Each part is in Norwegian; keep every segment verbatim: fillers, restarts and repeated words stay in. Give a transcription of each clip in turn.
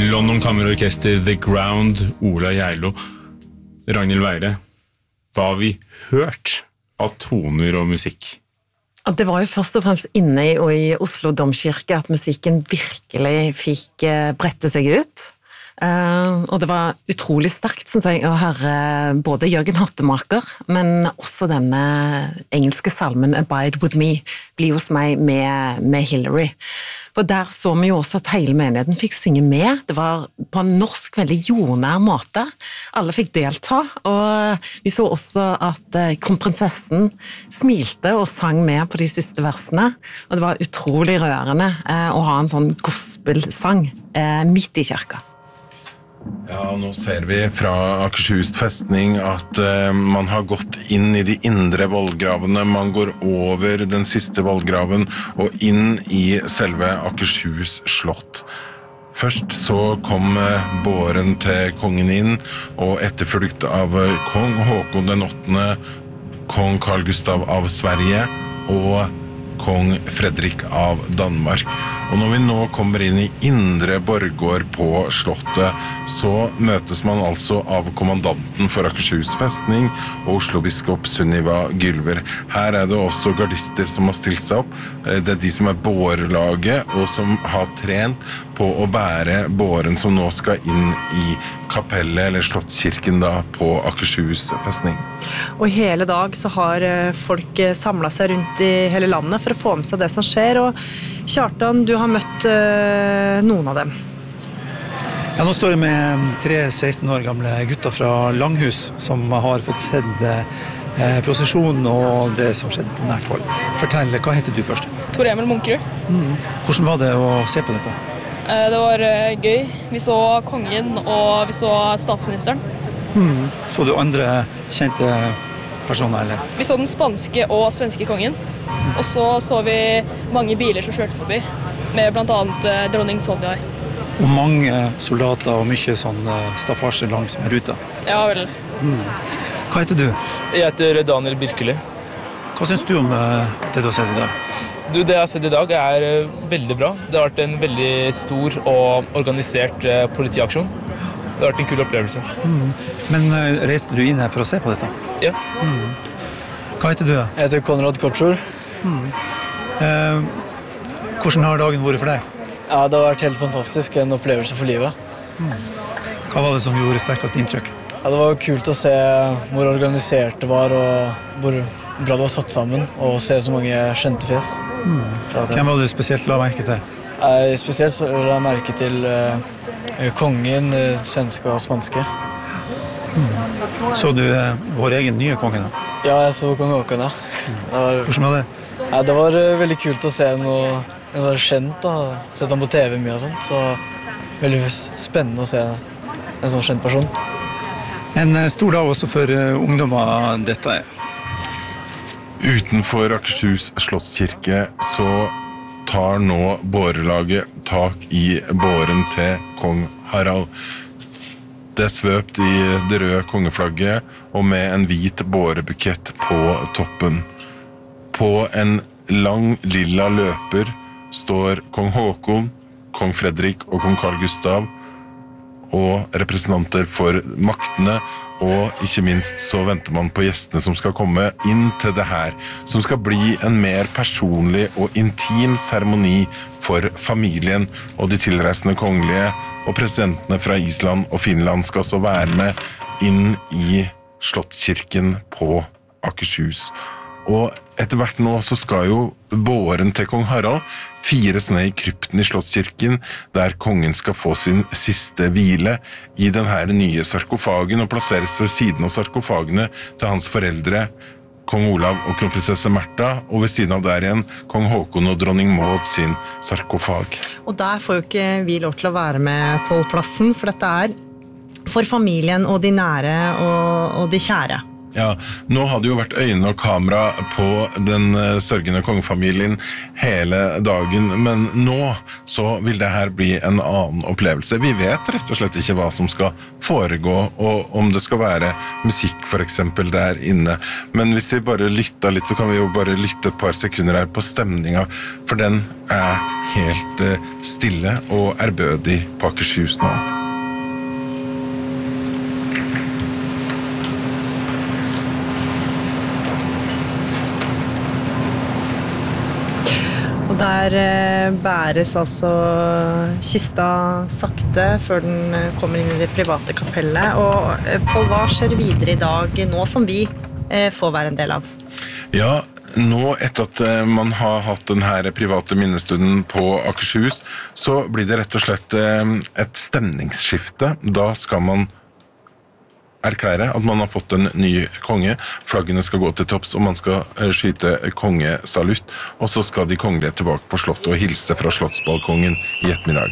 London Kammerorkester, The Ground, Ola Geilo, Ragnhild Weire. Hva har vi hørt av toner og musikk? Det var jo først og fremst inne i, og i Oslo Domkirke at musikken virkelig fikk brette seg ut. Uh, og det var utrolig sterkt, synes jeg, å høre både Jørgen Hattemaker, men også denne engelske salmen Abide With Me, Bli hos meg med, med Hillary. For der så vi jo også at hele menigheten fikk synge med. Det var på en norsk veldig jordnær måte. Alle fikk delta, og vi så også at kronprinsessen smilte og sang med på de siste versene. Og det var utrolig rørende uh, å ha en sånn gospelsang uh, midt i kirka. Ja, nå ser vi fra Akershus festning at uh, man har gått inn i de indre vollgravene, man går over den siste vollgraven og inn i selve Akershus slott. Først så kom uh, båren til kongen inn, og etterfulgt av uh, kong Håkon den åttende, kong Carl Gustav av Sverige og kong Fredrik av Danmark. Og når vi nå kommer inn i indre borggård på slottet, så møtes man altså av kommandanten for Akershus festning og Oslo-biskop Sunniva Gylver. Her er det også gardister som har stilt seg opp. Det er de som er bårlaget og som har trent på å bære båren som nå skal inn i kapellet eller slottskirken da på Akershus festning. Og hele dag så har folk samlet seg rundt i hele landet for å få med seg det som skjer, og Kjartan, du har møtt uh, noen av dem. Ja, nå står jeg med tre seksten år gamle gutter fra Langhus som har fått sett eh, prosesjonen og det som skjedde på nært hold. Fortell, hva heter du først? Tor Emil Munkerud. Mm. Hvordan var det å se på dette? Eh, det var eh, gøy. Vi så kongen og vi så statsministeren. Mm. Så du andre kjente personer, eller? Vi så den spanske og svenske kongen. Og så så vi mange biler som kjørte forbi, med blant annet eh, dronning Sonja. Og mange soldater og mye sånn staffasje langs med ruta. Ja vel. Mm. Hva heter du? Jeg heter Daniel Birkeli. Hva synes du om det du har sett i dag? Du, det jeg har sett i dag er veldig bra. Det har vært en veldig stor og organisert politiaksjon. Det har vært en kul opplevelse. Mm. Men reiste du inn her for å se på dette? Ja. Mm. Hva heter du? Jeg heter Konrad Kortsjord. Mm. Eh, hvordan har dagen vært for deg? Ja, det har vært helt fantastisk, en opplevelse for livet. Mm. Hva var det som gjorde sterkest inntrykk? Ja, det var kult å se hvor organisert det var, og hvor bra det var satt sammen, og se så mange kjente fjes. Mm. Hvem var du spesielt la merke til? Jeg spesielt så la jeg merke til uh, kongen, uh, svenske og spanske. Mm. Så du uh, vår egen nye konge da? Ja, jeg så kong Håkon, ja. Mm. Det var, hvordan var det? Ja, det var uh, veldig kult å se noe en sånn kjent da, sett han på T V mye og sånt, så veldig spennende å se en sånn kjent person. En stor dag også for uh, ungdommer dette er. Utenfor Akershus slottskirke så tar nå bårelaget tak i båren til kong Harald. Det er svøpt i det røde kongeflagget og med en hvit bårebukett på toppen. På en lang lilla løper står kong Håkon, kong Fredrik og kong Carl Gustav og representanter for maktene, og ikke minst så venter man på gjestene som skal komme inn til det her, som skal bli en mer personlig og intim seremoni for familien og de tilreisende kongelige, og presidentene fra Island og Finland skal også være med inn i slottskirken på Akershus. Og etter hvert nå så skal jo båren til kong Harald fires ned i krypten i slottskirken, der kongen skal få sin siste hvile i den her nye sarkofagen, og plasseres ved siden av sarkofagene til hans foreldre, kong Olav og kronprinsesse Märtha, og ved siden av der igjen kong Håkon og dronning Maud sin sarkofag. Og der får jo ikke vi lov til å være med på plassen, for dette er for familien og de nære og, og de kjære. Ja, nå hadde jo vært øyne og kamera på den sørgende kongefamilien hele dagen, men nå så vil det her bli en annen opplevelse. Vi vet rett og slett ikke hva som skal foregå, og om det skal være musikk for eksempel der inne. Men hvis vi bare lytter litt, så kan vi jo bare lytte et par sekunder her på stemninga, for den er helt stille og ærbødig på Akershus nå. Der bæres altså kista sakte før den kommer inn i det private kapellet. Og Pål, hva skjer videre i dag, nå som vi får være en del av? Ja, nå etter at man har hatt den her private minnestunden på Akershus, så blir det rett og slett et stemningsskifte. Da skal man erklære at man har fått en ny konge, flaggene skal gå til topps, og man skal skyte kongesalutt, og så skal de kongelige tilbake på slottet og hilse fra slottsbalkongen i ettermiddag.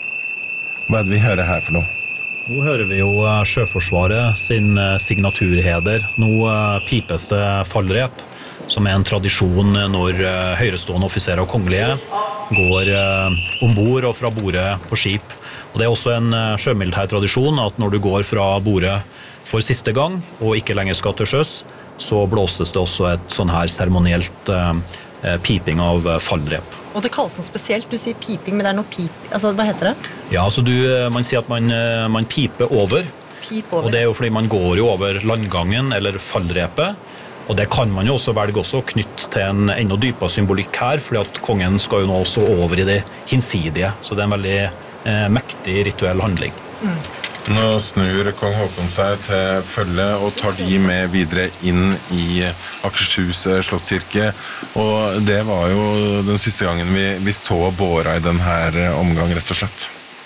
Hva er det vi hører her for noe? Nå hører vi jo Sjøforsvaret sin signaturheder. Nå pipes det fallrep, som er en tradisjon når høyrestående offiserer og kongelige går ombord og fra bordet på skip. Og det er også en sjømilitær tradisjon at når du går fra bordet for siste gang, og ikke lenger skal til sjøs, så blåses det også et sånn her seremonielt eh, piping av fallrep. Og det kalles noe spesielt, du sier piping, men det er noe pip, altså hva heter det? Ja, altså du, man sier at man, man piper over, Pip over. Og det er jo fordi man går jo over landgangen eller fallrepet, og det kan man jo også velge også knytt til en enda dypere symbolikk her, fordi at kongen skal jo nå også over i det hinsidige, så det er en veldig eh, mektig rituell handling. Mm. Nå snur kong Håkon seg til følge og tar de med videre inn i Akershus slottskirke, og det var jo den siste gangen vi, vi så båra i denne omgang, rett og slett.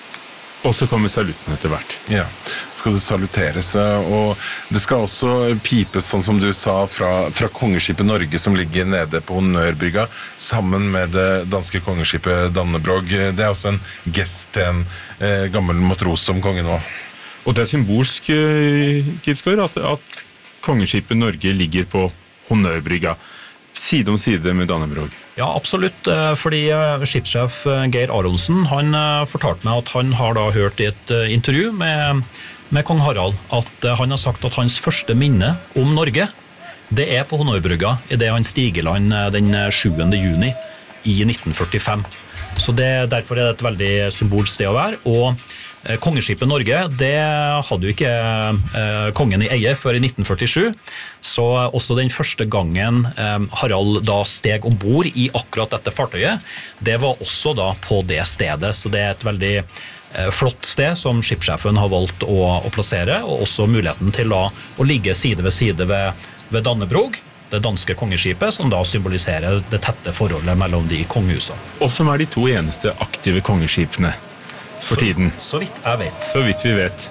Og så kommer salutten etter hvert. Ja, skal det saluteres, og det skal også pipes, sånn som du sa, fra, fra kongeskipet Norge som ligger nede på Honnørbrygga, sammen med det danske kongeskipet Dannebrog. Det er også en gest til en eh, gammel matros som kongen var. Og det er symbolsk, eh, Kipsgaard, at, at kongeskipet Norge ligger på Honnørbrygga, side om side med Dannebrog. Ja, absolutt, fordi skipssjef Geir Aronsen, han fortalte meg at han har da hørt i et intervju med, med kong Harald, at han har sagt at hans første minne om Norge, det er på Honnørbrygga, i det han stiger land den sjuende juni i nitten førtifem. Så det, derfor er det et veldig symbolsk sted å være, og kongeskipet Norge, det hadde jo ikke eh, kongen i eie før i nitten førtisju, så også den første gangen eh, Harald da steg ombord i akkurat dette fartøyet, det var også da på det stedet, så det er et veldig eh, flott sted som skipssjefen har valgt å, å plassere, og også muligheten til da, å ligge side ved side ved, ved Dannebrog, det danske kongeskipet, som da symboliserer det tette forholdet mellom de kongehusene. Og som er de to eneste aktive kongeskipene for tiden. Så, så vidt jeg vet. Så vidt vi vet.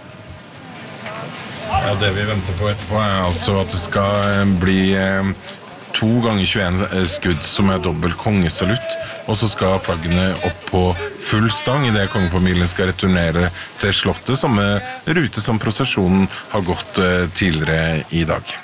Ja, det vi venter på etterpå er altså at det skal bli to ganger tjueen skudd som er dobbelt kongesalutt, og så skal flaggene opp på full stang i det kongefamilien skal returnere til slottet, samme rute som prosesjonen har gått tidligere i dag.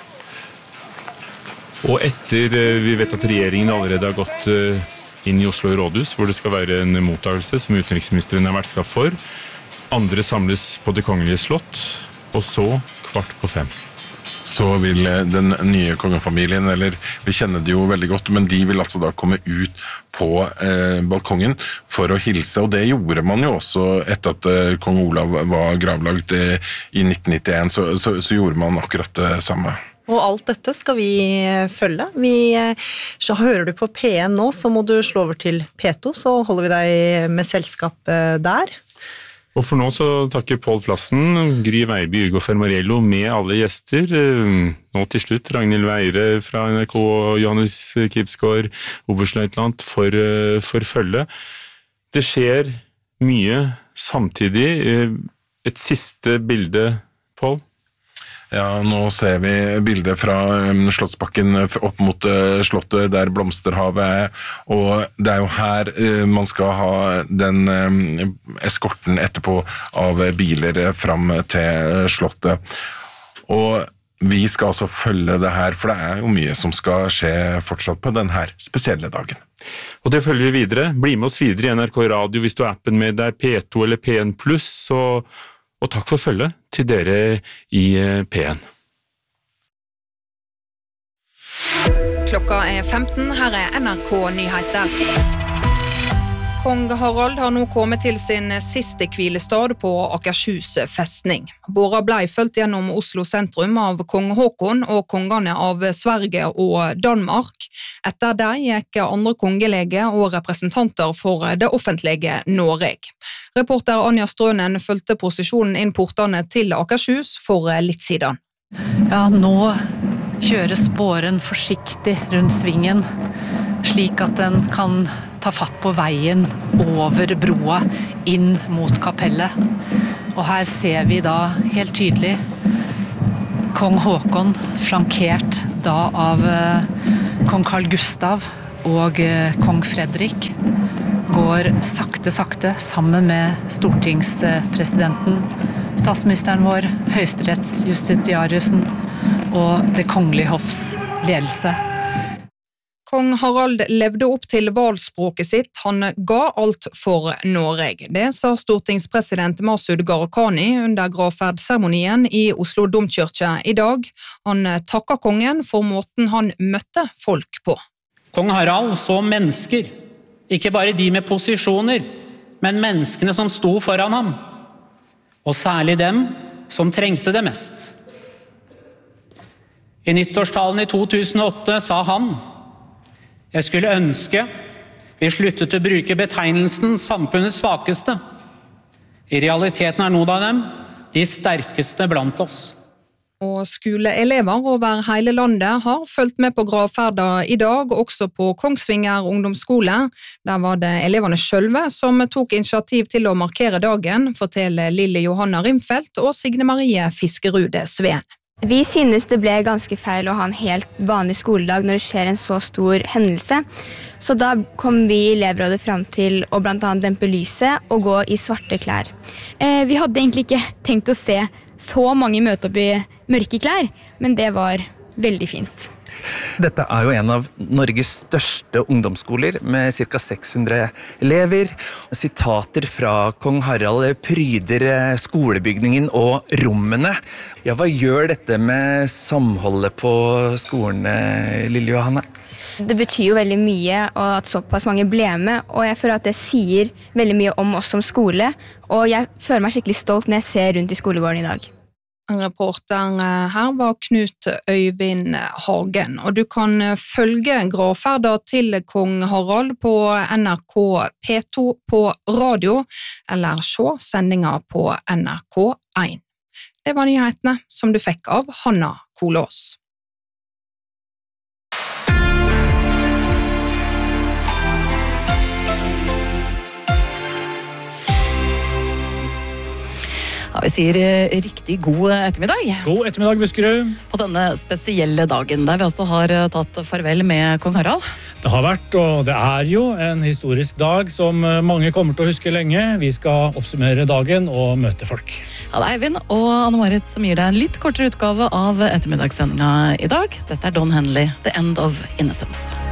Og etter, vi vet at regjeringen allerede har gått inn i Oslo rådhus, hvor det skal være en mottagelse som utenriksministeren er vertskap for. Andre samles på det kongelige slott, og så kvart på fem. Så vil den nye kongefamilien, eller vi kjenner det jo veldig godt, men de vil altså da komme ut på eh, balkongen for å hilse, og det gjorde man jo også etter at eh, kong Olav var gravlagt eh, i nitten nittien, så, så, så gjorde man akkurat det samme. Og alt dette skal vi følge. Vi, så hører du på P en nå, så må du slå over til P to, så holder vi deg med selskap der. Og for nå så takker Pål Plassen, Gry Veiby, Ugo Fermariello med alle gjester. Nå til slutt Ragnhild Weire fra N R K og Johannes Kipsgaard, oberstløytnant, for, for følge. Det skjer mye samtidig. Et siste bilde, Pål? Ja, nå ser vi bildet fra Slottsbakken opp mot slottet der Blomsterhavet er, og det er jo her man skal ha den eskorten etterpå av biler fram til slottet. Og vi skal altså følge det her, for det er jo mye som skal skje fortsatt på denne spesielle dagen. Og det følger vi videre. Bli med oss videre i N R K Radio hvis du har appen med deg P to eller P en pluss, og, og takk for følget til dere i P en. Klokka er femten, her er N R K Nyheter. Kong Harald har nå kommet til sin siste hvilestad på Akershus festning. Båra blei følt gjennom Oslo sentrum av kong Håkon og kongene av Sverige og Danmark. Etter det gikk andre kongelege og representanter for det offentlige Norge. Reporter Anja Strønen følte posisjonen inn portene til Akershus for litt siden. Ja, nå kjøres båren forsiktig rundt svingen, slik at den kan ta fatt på veien over broa inn mot kapellet. Og her ser vi da helt tydelig kong Håkon flankert da av eh, kong Carl Gustav og eh, kong Fredrik går sakte sakte sammen med stortingspresidenten, statsministeren vår, høyesterettsjustitiariusen og det kongelige hoffs ledelse. Kong Harald levde opp til valspråket sitt, han ga alt for Norge. Det sa stortingspresident Masud Gharahkhani under gravferdsseremonien i Oslo domkirke i dag. Han takket kongen for måten han møtte folk på. Kong Harald så mennesker, ikke bare de med posisjoner, men menneskene som sto foran ham, og særlig dem som trengte det mest. I nyttårstalen i to tusen og åtte sa han: «Jeg skulle ønske vi sluttet å bruke betegnelsen samfunnets svakeste. I realiteten er noen av dem de sterkeste blant oss.» Og skoleelever over hele landet har fulgt med på gravferda i dag, også på Kongsvinger ungdomsskole. Der var det elevene sjølve som tok initiativ til å markere dagen, forteller Lille Johanna Rimfeldt og Signe Marie Fiskerude Sveen. Vi synes det ble ganske feil å ha en helt vanlig skoledag når det skjer en så stor hendelse. Så da kom vi i elevrådet frem til å blant annet dempe lyset og gå i svarte klær. Eh, vi hadde egentlig ikke tenkt å se så mange møte opp i mørke klær, men det var veldig fint. Dette er jo en av Norges største ungdomsskoler med ca. seks hundre elever. Sitater fra kong Harald pryder skolebygningen og rommene. Ja, hva gjør dette med samholdet på skolen, Lille Johanne? Det betyr jo veldig mye at såpass mange ble med, og jeg føler at det sier veldig mye om oss som skole, og jeg føler meg skikkelig stolt når jeg ser rundt i skolegården i dag. Reporteren her var Knut Øyvind Hagen, og du kan følge gravferda til kong Harald på N R K P to på radio, eller se sendinga på N R K én. Det var nyhetene som du fikk av Hanna Kolås. Ja, vi sier riktig god ettermiddag. God ettermiddag, Buskerud. På denne spesielle dagen, der vi også har tatt farvel med kong Harald. Det har vært, og det er jo, en historisk dag som mange kommer til å huske lenge. Vi skal oppsummere dagen og møte folk. Ja, det er Eivind og Anne-Marit som gir deg en litt kortere utgave av ettermiddagssendinga i dag. Dette er Don Henley, The End of Innocence.